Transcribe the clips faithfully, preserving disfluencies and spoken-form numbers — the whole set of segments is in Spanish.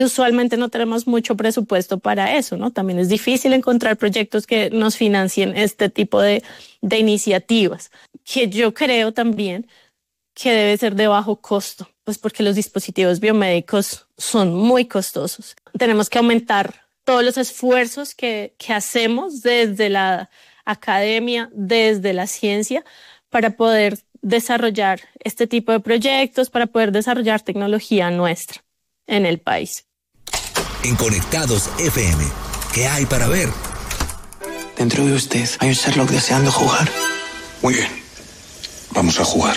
Usualmente no tenemos mucho presupuesto para eso, ¿no? También es difícil encontrar proyectos que nos financien este tipo de, de iniciativas, que yo creo también que debe ser de bajo costo, pues porque los dispositivos biomédicos son muy costosos. Tenemos que aumentar todos los esfuerzos que, que hacemos desde la academia, desde la ciencia, para poder desarrollar este tipo de proyectos, para poder desarrollar tecnología nuestra en el país. En Conectados F M, ¿qué hay para ver? Dentro de usted hay un Sherlock deseando jugar. Muy bien, vamos a jugar.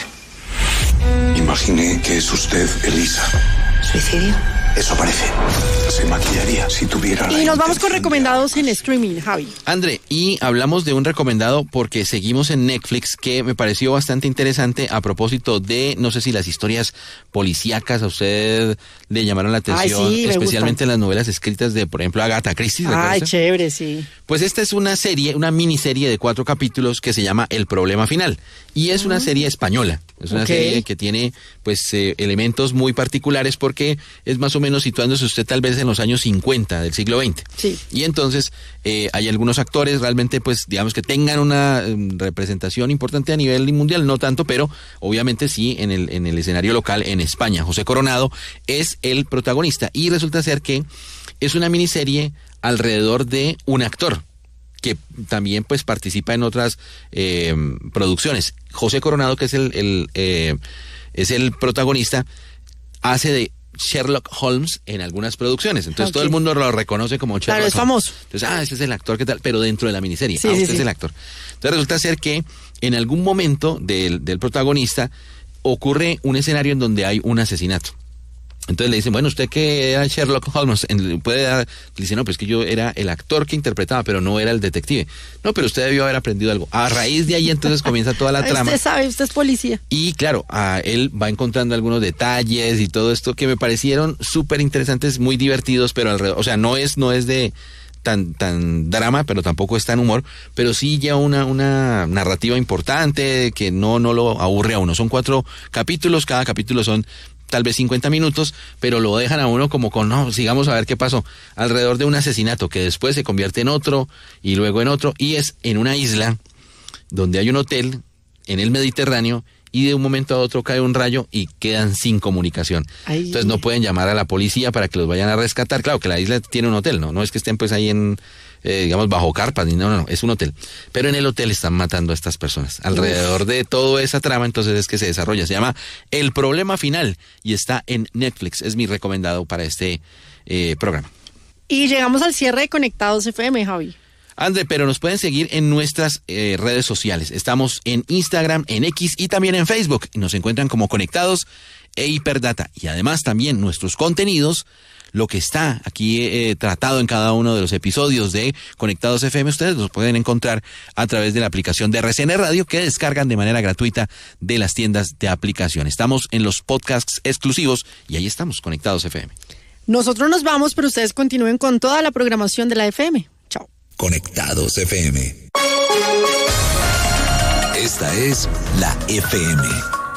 Imagine que es usted Elisa. ¿Suicidio? Eso parece. Se maquillaría si tuviera la Y nos vamos con intención recomendados de en algo así. streaming, Javi. André, y hablamos de un recomendado porque seguimos en Netflix que me pareció bastante interesante a propósito de, no sé si las historias policíacas a usted le llamaron la atención, Ay, sí, me especialmente las novelas escritas de, por ejemplo, Agatha Christie. ¿recuerda Ay, usted? chévere, sí. Pues esta es una serie, una miniserie de cuatro capítulos que se llama El Problema Final. Y es una serie española. Es una Ok. serie que tiene pues eh, elementos muy particulares porque es más o menos situándose usted tal vez en los años cincuenta del siglo veinte. Sí. Y entonces eh, hay algunos actores realmente pues digamos que tengan una eh, representación importante a nivel mundial, no tanto, pero obviamente sí en el, en el escenario local en España. José Coronado es el protagonista y resulta ser que es una miniserie alrededor de un actor que también pues participa en otras eh, producciones. José Coronado, que es el, el eh, es el protagonista, hace de Sherlock Holmes en algunas producciones. Entonces Ok. todo el mundo lo reconoce como Sherlock Claro, es Holmes. famoso. Entonces, ah, ese es el actor, ¿qué tal? Pero dentro de la miniserie. Sí, ah, sí, usted sí. es el actor. Entonces resulta ser que en algún momento del, del protagonista ocurre un escenario en donde hay un asesinato. Entonces le dicen, bueno, usted que era Sherlock Holmes, en- puede dar, le dice, no, pues que yo era el actor que interpretaba, pero no era el detective. No, pero usted debió haber aprendido algo. A raíz de ahí entonces comienza toda la Ay, trama. usted sabe, usted es policía. Y claro, a él va encontrando algunos detalles y todo esto que me parecieron súper interesantes, muy divertidos, pero alrededor, o sea, no es, no es de tan, tan drama, pero tampoco es tan humor, pero sí lleva una, una narrativa importante que no, no lo aburre a uno. Son cuatro capítulos, cada capítulo son tal vez cincuenta minutos, pero lo dejan a uno como con, no, sigamos a ver qué pasó, alrededor de un asesinato que después se convierte en otro y luego en otro, y es en una isla donde hay un hotel en el Mediterráneo y de un momento a otro cae un rayo y quedan sin comunicación. Ay. Entonces no pueden llamar a la policía para que los vayan a rescatar. Claro que la isla tiene un hotel, no, no es que estén pues ahí en, eh, digamos, bajo carpas, ni no, no, no, es un hotel. Pero en el hotel están matando a estas personas. Alrededor de toda esa trama, entonces es que se desarrolla. Se llama El Problema Final y está en Netflix. Es mi recomendado para este eh, programa. Y llegamos al cierre de Conectados F M, Javi. André, pero nos pueden seguir en nuestras eh, redes sociales. Estamos en Instagram, en X y también en Facebook. Y nos encuentran como Conectados e Hiperdata. Y además también nuestros contenidos, lo que está aquí eh, tratado en cada uno de los episodios de Conectados F M, ustedes los pueden encontrar a través de la aplicación de R C N Radio que descargan de manera gratuita de las tiendas de aplicación. Estamos en los podcasts exclusivos y ahí estamos, Conectados F M. Nosotros nos vamos, pero ustedes continúen con toda la programación de la F M. Chao. Conectados F M. Esta es la F M.